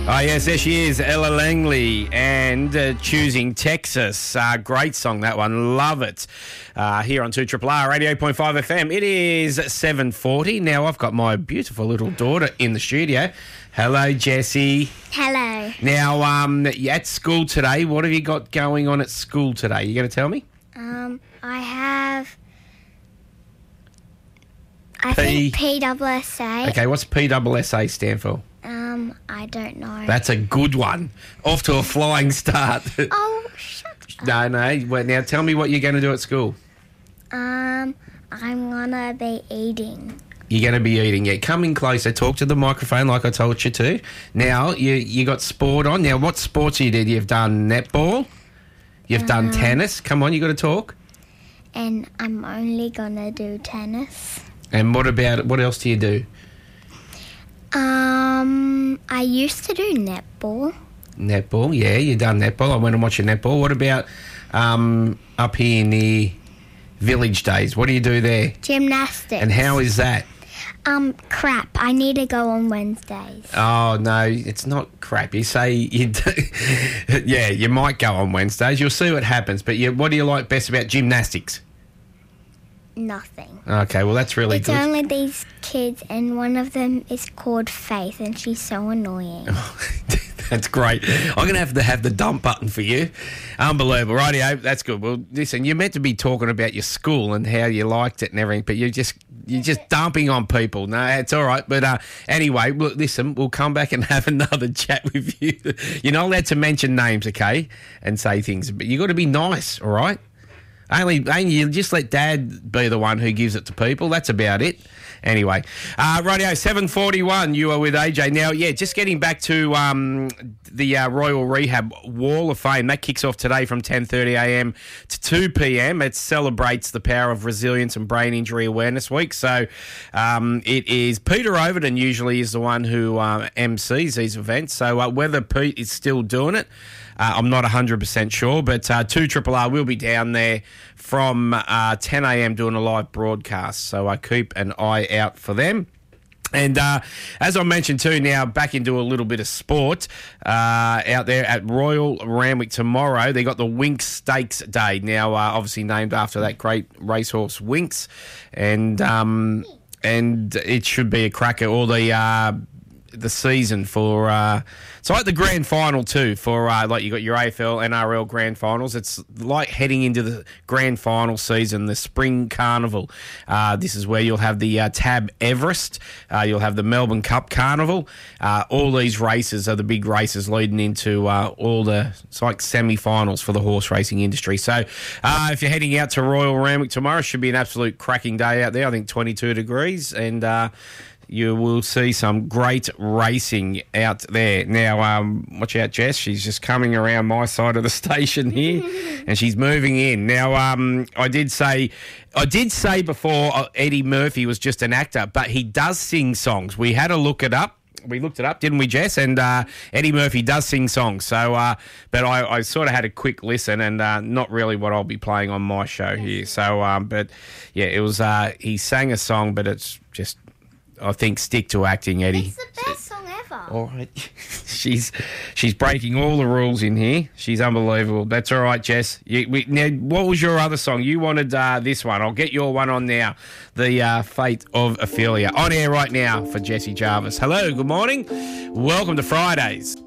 Oh, yes, there she is, Ella Langley, and Choosing Texas. Great song, that one. Love it. Here on 2RRR, 88.5 FM. It is 7:40. Now, I've got my beautiful little daughter in the studio. Hello, Jessie. Hello. Now, at school today, what have you got going on at school today? You going to tell me? I think PWSA. Okay, what's PWSA stand for? I don't know. That's a good one. Off to a flying start. Oh, shut up. No. Well, now, tell me what you're going to do at school. I'm gonna be eating. You're going to be eating. Yeah, come in closer. Talk to the microphone like I told you to. Now, you got sport on. Now, what sports you did? You've done netball. You've done tennis. Come on, you got to talk. And I'm only gonna do tennis. And what else do you do? I used to do netball. Netball, yeah, you done netball. I went and watched your netball. What about up here in the village days? What do you do there? Gymnastics. And how is that? Crap. I need to go on Wednesdays. Oh, no, it's not crap. You say you do. Yeah, you might go on Wednesdays. You'll see what happens. But what do you like best about gymnastics? Nothing. Okay, well, that's really It's good. only these kids, and one of them is called Faith, and she's so annoying. That's great. I'm going to have the dump button for you. Unbelievable. Rightio, that's good. Well, listen, you're meant to be talking about your school and how you liked it and everything, but you're just dumping on people. No, it's all right. But anyway, look, listen, we'll come back and have another chat with you. You're not allowed to mention names, okay, and say things, but you got to be nice, all right? Only you just let Dad be the one who gives it to people. That's about it. Anyway, rightio, 7:41. You are with AJ now. Yeah, just getting back to the Royal Rehab Wall of Fame. That kicks off today from 10:30 a.m. to 2 p.m. It celebrates the power of resilience and brain injury awareness week. So it is Peter Overton usually is the one who MCs these events. So whether Pete is still doing it, I'm not 100% sure, but 2RRR will be down there from 10 a.m. doing a live broadcast. So I keep an eye out for them. And as I mentioned too, now back into a little bit of sport out there at Royal Randwick tomorrow. They got the Winx Stakes Day. Now, obviously named after that great racehorse Winx, and it should be a cracker. All the season for it's like the grand final too for like you got your AFL, NRL grand finals. It's like heading into the grand final season, the spring carnival. This is where you'll have the Tab Everest, you'll have the Melbourne Cup Carnival. All these races are the big races leading into it's like semi-finals for the horse racing industry. So if you're heading out to Royal Randwick tomorrow, it should be an absolute cracking day out there. I think 22 degrees, and you will see some great racing out there. Now, watch out, Jess. She's just coming around my side of the station here, and she's moving in. Now, I did say before Eddie Murphy was just an actor, but he does sing songs. We had a look it up. We looked it up, didn't we, Jess? And Eddie Murphy does sing songs. So, but I sort of had a quick listen, and not really what I'll be playing on my show here. So, but yeah, it was. He sang a song, but it's just. I think stick to acting, Eddie. It's the best song ever. All right. She's breaking all the rules in here. She's unbelievable. That's all right, Jess. Now, what was your other song? You wanted this one. I'll get your one on now. The Fate of Ophelia. On air right now for Jessie Jarvis. Hello, good morning. Welcome to Fridays.